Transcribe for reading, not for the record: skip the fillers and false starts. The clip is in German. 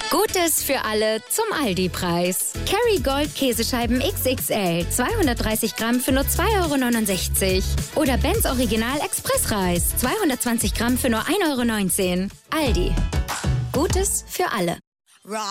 Gutes für alle zum Aldi-Preis. Kerrygold Käsescheiben XXL, 230 Gramm für nur 2,69 €. Oder Benz Original Expressreis, 220 Gramm für nur 1,19 €. Aldi. Gutes für alle.